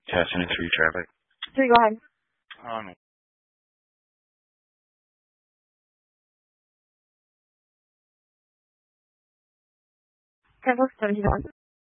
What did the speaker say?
Testing it through traffic. 3, go ahead. On 10 4, 37.